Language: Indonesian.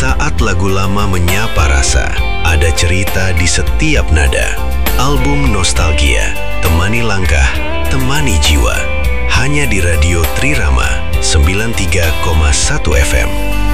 Saat lagu lama menyapa rasa, ada cerita di setiap nada. Album nostalgia, temani langkah, temani jiwa. Hanya di Radio Trirama 93,1 FM.